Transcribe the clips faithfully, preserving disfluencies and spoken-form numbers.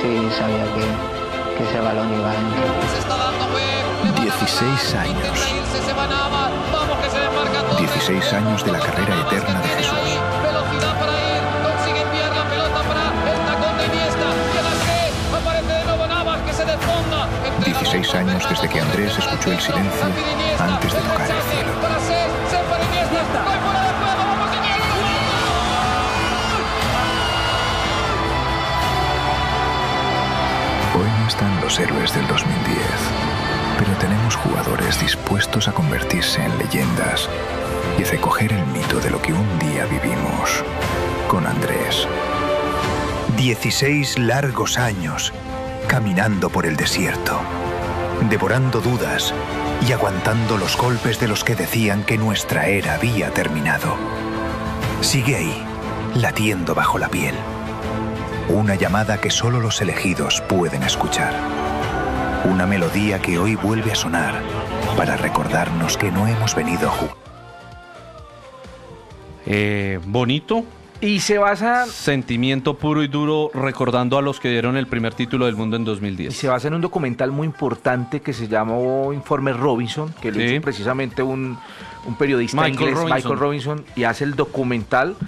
sí sabía que, que ese balón iba adentro. dieciséis años. dieciséis años de la carrera eterna de Jesús. dieciséis años desde que Andrés escuchó el silencio antes de tocar el cielo. Hoy no están los héroes del dos mil diez, pero tenemos jugadores dispuestos a convertirse en leyendas y a recoger el mito de lo que un día vivimos con Andrés. dieciséis largos años caminando por el desierto, devorando dudas y aguantando los golpes de los que decían que nuestra era había terminado. Sigue ahí, latiendo bajo la piel. Una llamada que solo los elegidos pueden escuchar. Una melodía que hoy vuelve a sonar para recordarnos que no hemos venido a jugar. Eh, bonito. Y se basa... Sentimiento puro y duro recordando a los que dieron el primer título del mundo en dos mil diez. Y se basa en un documental muy importante que se llamó Informe Robinson, que lo sí. hizo precisamente un, un periodista Michael inglés, Robinson. Michael Robinson, y hace el documental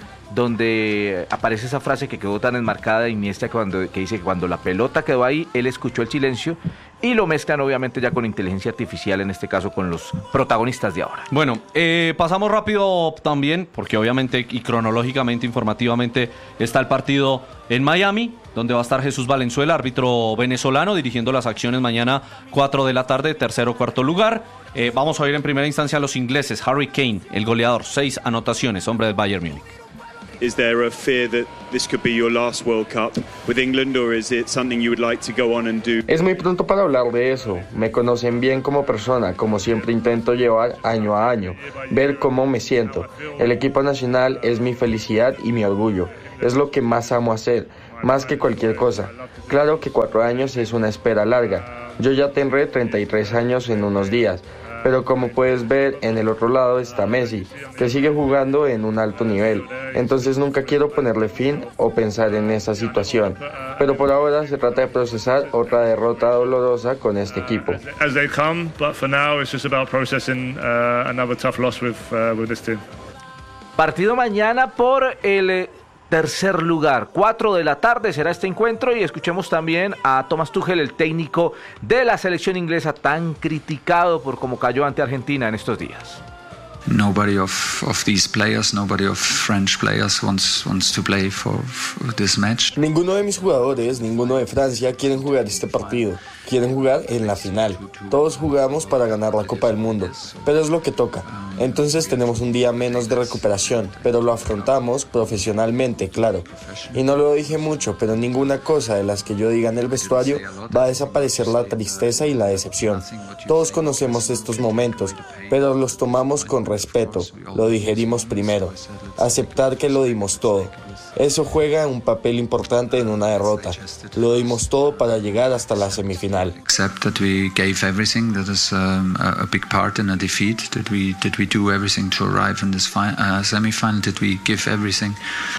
donde aparece esa frase que quedó tan enmarcada de Iniesta cuando, que dice que cuando la pelota quedó ahí, él escuchó el silencio, y lo mezclan obviamente ya con inteligencia artificial, en este caso con los protagonistas de ahora. Bueno, eh, pasamos rápido también, porque obviamente y cronológicamente, informativamente, está el partido en Miami, donde va a estar Jesús Valenzuela, árbitro venezolano, dirigiendo las acciones mañana cuatro de la tarde, tercero o cuarto lugar. Eh, vamos a oír en primera instancia a los ingleses. Harry Kane, el goleador, seis anotaciones, hombre del Bayern Múnich. Is there a fear that this could be your last World Cup with England, or is it something you would like to go on and do? Es muy pronto para hablar de eso. Me conocen bien como persona, como siempre intento llevar año a año, ver cómo me siento. El equipo nacional es mi felicidad y mi orgullo. Es lo que más amo hacer, más que cualquier cosa. Claro que cuatro años es una espera larga. Yo ya tendré treinta y tres años en unos días. Pero como puedes ver, en el otro lado está Messi, que sigue jugando en un alto nivel. Entonces nunca quiero ponerle fin o pensar en esa situación. Pero por ahora se trata de procesar otra derrota dolorosa con este equipo. As they come, but for now it's just about processing uh, another tough loss with uh, with this team. Partido mañana por el tercer lugar, cuatro de la tarde será este encuentro, y escuchemos también a Thomas Tuchel, el técnico de la selección inglesa, tan criticado por cómo cayó ante Argentina en estos días. Nobody of, of these players, nobody of French players wants wants to play for, for this match. Ninguno de mis jugadores, ninguno de Francia quieren jugar este partido. Quieren jugar en la final. Todos jugamos para ganar la Copa del Mundo, pero es lo que toca. Entonces tenemos un día menos de recuperación, pero lo afrontamos profesionalmente, claro. Y no lo dije mucho, pero ninguna cosa de las que yo diga en el vestuario va a desaparecer la tristeza y la decepción. Todos conocemos estos momentos, pero los tomamos con respeto, lo digerimos primero. Aceptar que lo dimos todo. Eso juega un papel importante en una derrota. Lo dimos todo para llegar hasta la semifinal. Accept that we gave everything. That is um, a, a big part in a defeat. Did we did we do everything to arrive in this fi- uh, semifinal? Did we give everything?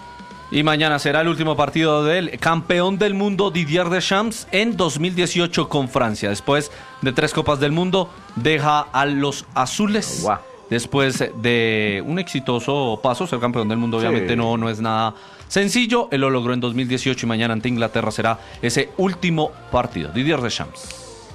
Y mañana será el último partido del campeón del mundo Didier Deschamps en dos mil dieciocho con Francia. Después de tres Copas del Mundo, deja a los azules. Wow. Después de un exitoso paso, ser campeón del mundo obviamente sí. no, no es nada sencillo. Él lo logró en dos mil dieciocho y mañana ante Inglaterra será ese último partido. Didier Deschamps.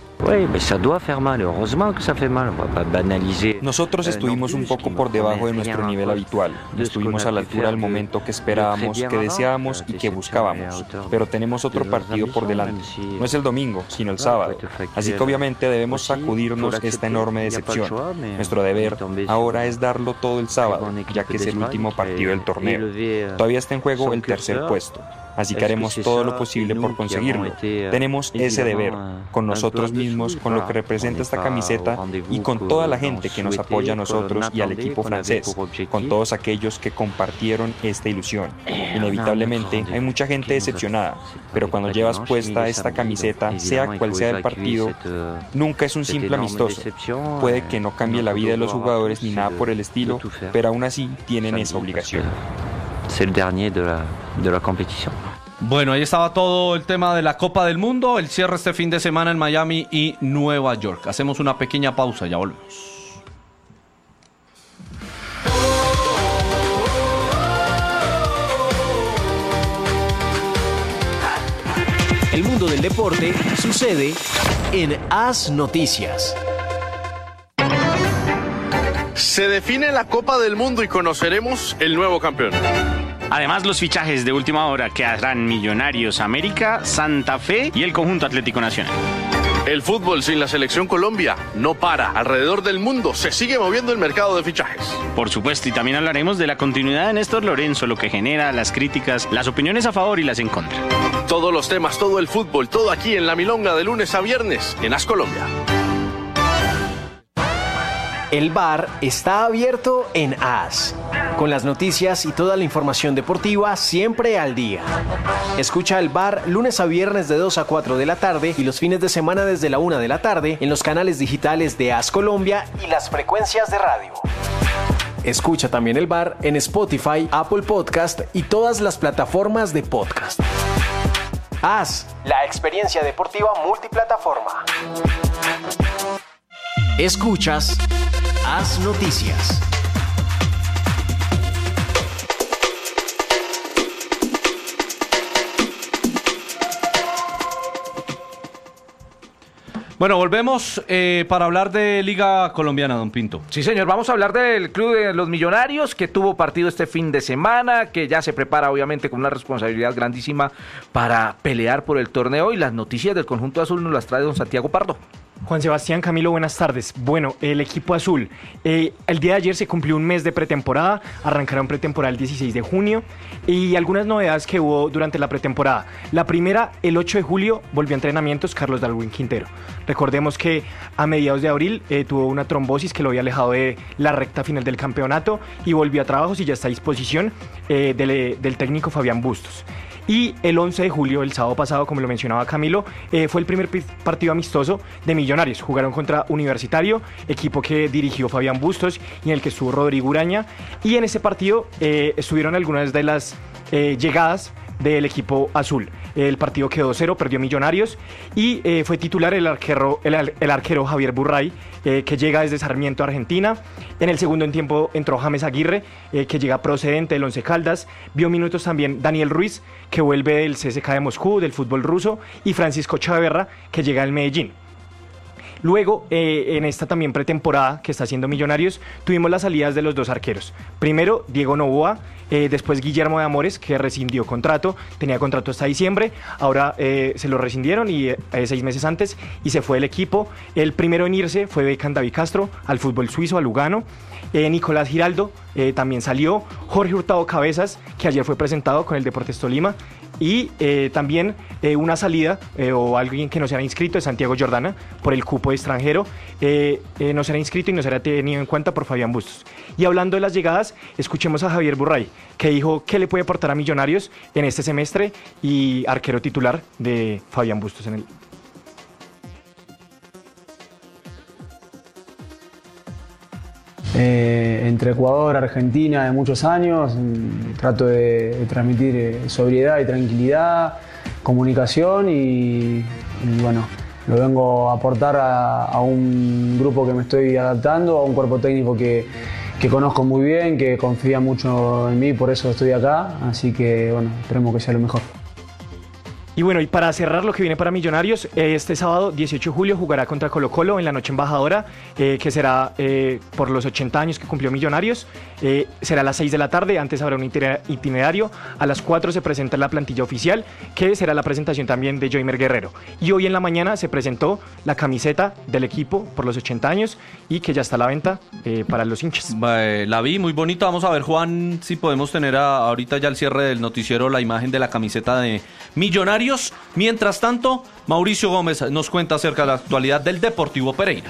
Nosotros estuvimos un poco por debajo de nuestro nivel habitual. Estuvimos a la altura del momento que esperábamos, que deseábamos y que buscábamos. Pero tenemos otro partido por delante. No es el domingo, sino el sábado. Así que obviamente debemos sacudirnos esta enorme decepción. Nuestro deber ahora es darlo todo el sábado, ya que es el último partido del torneo. Todavía está en juego el tercer puesto. Así que haremos todo lo posible por conseguirlo. Tenemos ese deber, con nosotros mismos, con lo que representa esta camiseta y con toda la gente que nos apoya a nosotros y al equipo francés, con todos aquellos que compartieron esta ilusión. Inevitablemente hay mucha gente decepcionada, pero cuando llevas puesta esta camiseta, sea cual sea el partido, nunca es un simple amistoso. Puede que no cambie la vida de los jugadores ni nada por el estilo, pero aún así tienen esa obligación. C'est le dernier de la, de la compétition. Bueno, ahí estaba todo el tema de la Copa del Mundo, el cierre este fin de semana en Miami y Nueva York. Hacemos una pequeña pausa, ya volvemos. El mundo del deporte sucede en As Noticias. Se define la Copa del Mundo y conoceremos el nuevo campeón. Además, los fichajes de última hora que harán Millonarios América, Santa Fe y el conjunto Atlético Nacional. El fútbol sin la selección Colombia no para. Alrededor del mundo se sigue moviendo el mercado de fichajes. Por supuesto, y también hablaremos de la continuidad de Néstor Lorenzo, lo que genera las críticas, las opiniones a favor y las en contra. Todos los temas, todo el fútbol, todo aquí en La Milonga de lunes a viernes en As Colombia. El bar está abierto en As, con las noticias y toda la información deportiva siempre al día. Escucha el bar lunes a viernes de dos a cuatro de la tarde y los fines de semana desde la una de la tarde en los canales digitales de As Colombia y las frecuencias de radio. Escucha también el bar en Spotify, Apple Podcast y todas las plataformas de podcast. As, la experiencia deportiva multiplataforma. Escuchas As Noticias. Bueno, volvemos eh, para hablar de Liga Colombiana, don Pinto. Sí, señor, vamos a hablar del Club de los Millonarios, que tuvo partido este fin de semana, que ya se prepara obviamente con una responsabilidad grandísima para pelear por el torneo, y las noticias del conjunto azul nos las trae don Santiago Pardo. Juan Sebastián, Camilo, buenas tardes. Bueno, el equipo azul, eh, el día de ayer se cumplió un mes de pretemporada, arrancaron pretemporada el dieciséis de junio y algunas novedades que hubo durante la pretemporada. La primera, el ocho de julio, volvió a entrenamientos Carlos Darwin Quintero. Recordemos que a mediados de abril eh, tuvo una trombosis que lo había alejado de la recta final del campeonato y volvió a trabajos y ya está a disposición eh, del, del técnico Fabián Bustos. Y el once de julio, el sábado pasado, como lo mencionaba Camilo, eh, fue el primer partido amistoso de Millonarios. Jugaron contra Universitario, equipo que dirigió Fabián Bustos y en el que estuvo Rodrigo Uraña. Y en ese partido eh, estuvieron algunas de las eh, llegadas del equipo azul. El partido quedó cero, perdió Millonarios y eh, fue titular el arquero, el, el arquero Javier Burray, eh, que llega desde Sarmiento, Argentina. En el segundo en tiempo entró James Aguirre, eh, que llega procedente del Once Caldas. Vio minutos también Daniel Ruiz, que vuelve del C S K A de Moscú, del fútbol ruso, y Francisco Chaverra, que llega del Medellín. Luego, eh, en esta también pretemporada que está haciendo Millonarios, tuvimos las salidas de los dos arqueros. Primero, Diego Novoa, eh, después Guillermo de Amores, que rescindió contrato, tenía contrato hasta diciembre, ahora eh, se lo rescindieron y eh, seis meses antes y se fue del equipo. El primero en irse fue Beckham David Castro, al fútbol suizo, a Lugano. Eh, Nicolás Giraldo eh, también salió. Jorge Hurtado Cabezas, que ayer fue presentado con el Deportes Tolima. Y eh, también eh, una salida eh, o alguien que no será inscrito es Santiago Jordana por el cupo de extranjero. Eh, eh, no será inscrito y no será tenido en cuenta por Fabián Bustos. Y hablando de las llegadas, escuchemos a Javier Burray, que dijo qué le puede aportar a Millonarios en este semestre y arquero titular de Fabián Bustos en el... Eh, entre Ecuador, Argentina de muchos años, trato de, de transmitir eh, sobriedad y tranquilidad, comunicación y, y bueno, lo vengo a aportar a, a un grupo que me estoy adaptando, a un cuerpo técnico que, que conozco muy bien, que confía mucho en mí, por eso estoy acá, así que bueno, esperemos que sea lo mejor. Y bueno, y para cerrar lo que viene para Millonarios, este sábado dieciocho de julio jugará contra Colo Colo en la noche embajadora, eh, que será eh, por los ochenta años que cumplió Millonarios. Eh, será a las seis de la tarde, antes habrá un itinerario. A las cuatro se presenta la plantilla oficial, que será la presentación también de Joymer Guerrero. Y hoy en la mañana se presentó la camiseta del equipo por los ochenta años y que ya está a la venta eh, para los hinchas. Eh, la vi, muy bonita. Vamos a ver, Juan, si podemos tener a, ahorita ya al cierre del noticiero la imagen de la camiseta de Millonarios. Mientras tanto, Mauricio Gómez nos cuenta acerca de la actualidad del Deportivo Pereira.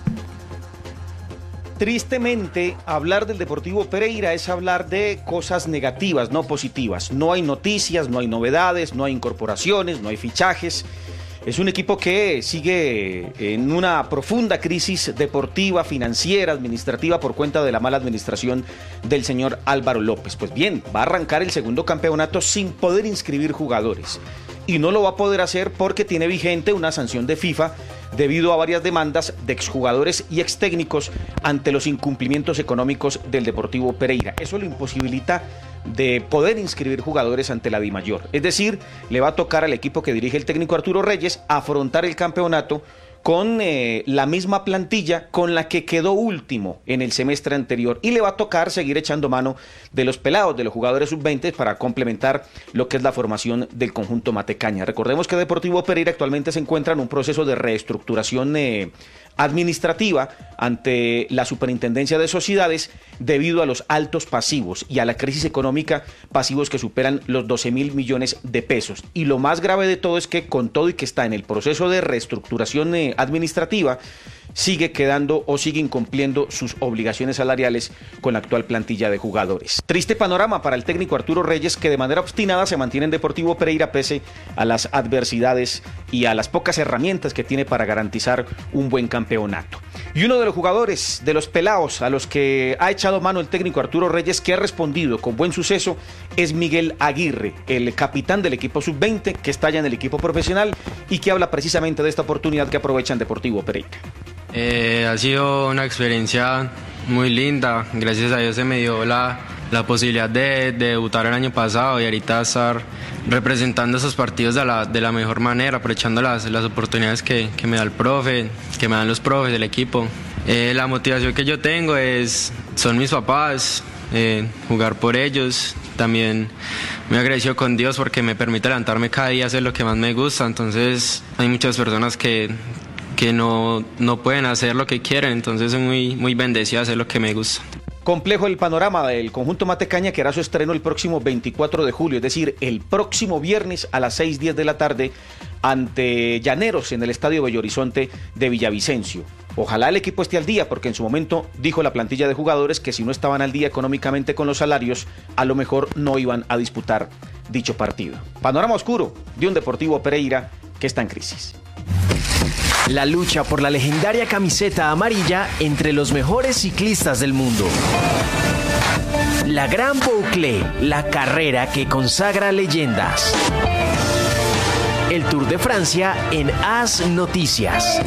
Tristemente, hablar del Deportivo Pereira es hablar de cosas negativas, no positivas. No hay noticias, no hay novedades, no hay incorporaciones, no hay fichajes. Es un equipo que sigue en una profunda crisis deportiva, financiera, administrativa por cuenta de la mala administración del señor Álvaro López. Pues bien, va a arrancar el segundo campeonato sin poder inscribir jugadores. Y no lo va a poder hacer porque tiene vigente una sanción de FIFA debido a varias demandas de exjugadores y extécnicos ante los incumplimientos económicos del Deportivo Pereira. Eso lo imposibilita de poder inscribir jugadores ante la DIMAYOR. Es decir, le va a tocar al equipo que dirige el técnico Arturo Reyes afrontar el campeonato con eh, la misma plantilla con la que quedó último en el semestre anterior, y le va a tocar seguir echando mano de los pelados, de los jugadores sub veinte para complementar lo que es la formación del conjunto Matecaña. Recordemos que Deportivo Pereira actualmente se encuentra en un proceso de reestructuración eh, administrativa ante la Superintendencia de Sociedades debido a los altos pasivos y a la crisis económica, pasivos que superan los doce mil millones de pesos. Y lo más grave de todo es que con todo y que está en el proceso de reestructuración eh, administrativa, sigue quedando o sigue incumpliendo sus obligaciones salariales con la actual plantilla de jugadores. Triste panorama para el técnico Arturo Reyes, que de manera obstinada se mantiene en Deportivo Pereira pese a las adversidades y a las pocas herramientas que tiene para garantizar un buen campeonato. Y uno de los jugadores, de los pelados a los que ha echado mano el técnico Arturo Reyes, que ha respondido con buen suceso, es Miguel Aguirre, el capitán del equipo sub veinte, que está ya en el equipo profesional y que habla precisamente de esta oportunidad que aprovecha en Deportivo Pereira. Eh, ha sido una experiencia muy linda, gracias a Dios se me dio la, la posibilidad de, de debutar el año pasado y ahorita estar representando esos partidos de la, de la mejor manera, aprovechando las, las oportunidades que, que me da el profe, que me dan los profes del equipo. Eh, la motivación que yo tengo es, son mis papás, eh, jugar por ellos. También me agradezco con Dios porque me permite levantarme cada día a hacer lo que más me gusta. Entonces hay muchas personas que que no, no pueden hacer lo que quieren, entonces soy muy, muy bendecido a hacer lo que me gusta. Complejo el panorama del conjunto Matecaña, que hará su estreno el próximo veinticuatro de julio, es decir, el próximo viernes a las seis diez de la tarde ante Llaneros en el Estadio Bello Horizonte de Villavicencio. Ojalá el equipo esté al día, porque en su momento dijo la plantilla de jugadores que si no estaban al día económicamente con los salarios, a lo mejor no iban a disputar dicho partido. Panorama oscuro de un Deportivo Pereira que está en crisis. La lucha por la legendaria camiseta amarilla entre los mejores ciclistas del mundo. La Gran Boucle, la carrera que consagra leyendas. El Tour de Francia en As Noticias.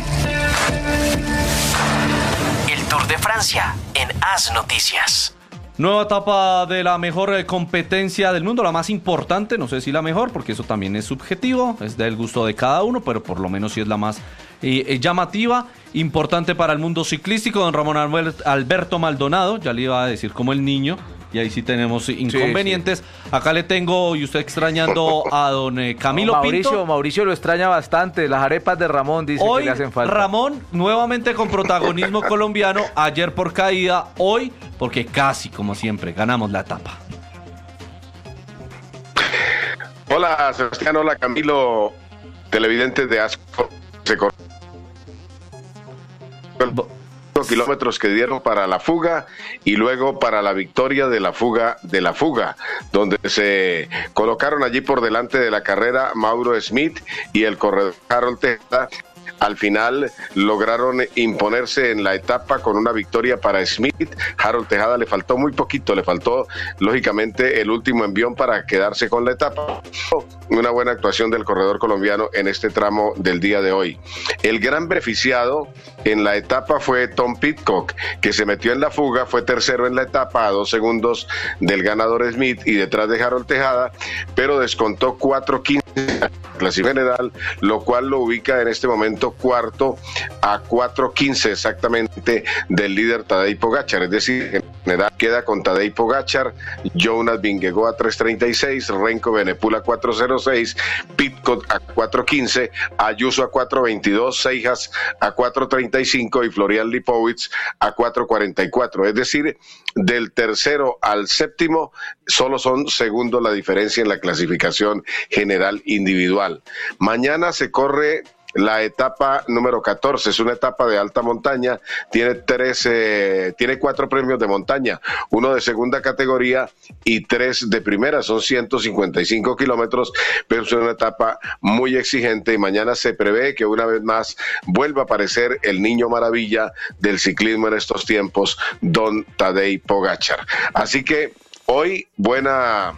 El Tour de Francia en As Noticias. Nueva etapa de la mejor competencia del mundo, la más importante, no sé si la mejor, porque eso también es subjetivo, es del gusto de cada uno, pero por lo menos sí es la más eh, llamativa, importante para el mundo ciclístico. Don Ramón Alberto Maldonado, ya le iba a decir como el niño, y ahí sí tenemos inconvenientes. Sí, sí. Acá le tengo, y usted extrañando a don eh, Camilo no, Mauricio, Pinto. Mauricio lo extraña bastante, las arepas de Ramón dice hoy, que le hacen falta. Ramón nuevamente con protagonismo colombiano, ayer por caída, hoy porque casi, como siempre, ganamos la etapa. Hola Sebastián, hola Camilo, televidentes de Asco. Se corrió kilómetros que dieron para la fuga y luego para la victoria de la fuga de la fuga, donde se colocaron allí por delante de la carrera Mauro Smith y el corredor Harold Tejada. Al final lograron imponerse en la etapa con una victoria para Smith. Harold Tejada le faltó muy poquito, le faltó lógicamente el último envión para quedarse con la etapa. Una buena actuación del corredor colombiano en este tramo del día de hoy. El gran beneficiado en la etapa fue Tom Pidcock, que se metió en la fuga, fue tercero en la etapa a dos segundos del ganador Smith y detrás de Harold Tejada, pero descontó cuatro quince clasificación general, lo cual lo ubica en este momento cuarto a cuatro quince exactamente del líder Tadej Pogačar, es decir, en general queda con Tadej Pogačar, Jonas Vingegaard a tres treinta y seis, Renko Benepul a cuatro cero seis, Pidcock a cuatro quince, Ayuso a cuatro veintidós, Seijas a cuatro treinta y cinco y Florian Lipowitz a cuatro cuarenta y cuatro, es decir, del tercero al séptimo solo son segundos la diferencia en la clasificación general individual. Mañana se corre la etapa número catorce. Es una etapa de alta montaña, tiene tres, eh, tiene cuatro premios de montaña, uno de segunda categoría y tres de primera. Son ciento cincuenta y cinco kilómetros, pero es una etapa muy exigente y mañana se prevé que una vez más vuelva a aparecer el niño maravilla del ciclismo en estos tiempos, don Tadej Pogačar. Así que hoy buena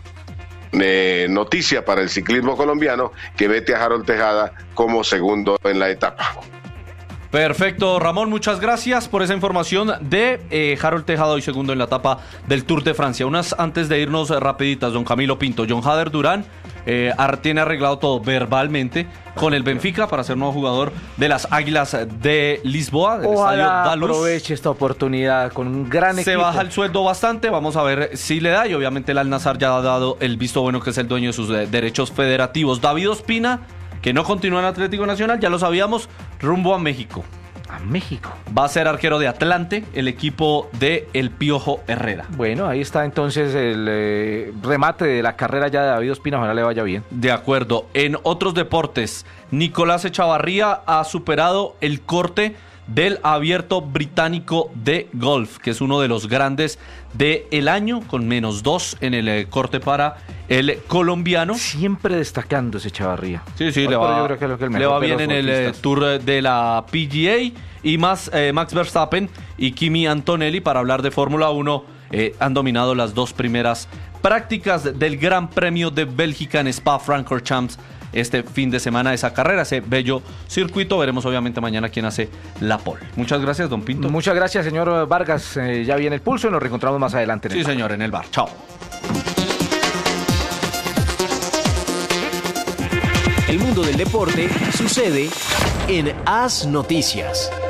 eh, noticia para el ciclismo colombiano, que mete a Harold Tejada como segundo en la etapa. Perfecto, Ramón, muchas gracias por esa información de eh, Harold Tejada, hoy segundo en la etapa del Tour de Francia. Unas antes de irnos eh, rapiditas, don Camilo Pinto. John Hader Durán eh, ar, tiene arreglado todo verbalmente con el Benfica para ser nuevo jugador de las Águilas de Lisboa, del Ojalá estadio da Luz. Aproveche esta oportunidad con un gran equipo. Se baja el sueldo bastante, vamos a ver si le da, y obviamente el Al-Nassr ya ha dado el visto bueno, que es el dueño de sus de, derechos federativos. David Ospina, que no continúa en Atlético Nacional, ya lo sabíamos, rumbo a México. A México. Va a ser arquero de Atlante, el equipo de El Piojo Herrera. Bueno, ahí está entonces el eh, remate de la carrera ya de David Ospina, ojalá le vaya bien. De acuerdo. En otros deportes, Nicolás Echavarría ha superado el corte del Abierto Británico de Golf, que es uno de los grandes del año, con menos dos en el eh, corte para el colombiano. Siempre destacando ese Echavarría. Sí, sí, le va, yo creo que es lo que el le va bien en el eh, Tour de la P G A. Y más, eh, Max Verstappen y Kimi Antonelli, para hablar de Fórmula uno, eh, han dominado las dos primeras prácticas del Gran Premio de Bélgica en Spa-Francorchamps este fin de semana, esa carrera, ese bello circuito. Veremos obviamente mañana quién hace la pole. Muchas gracias, don Pinto. Muchas gracias, señor Vargas. Eh, ya viene el pulso y nos reencontramos más adelante. En sí, el señor, en el bar. Chao. El mundo del deporte sucede en As Noticias.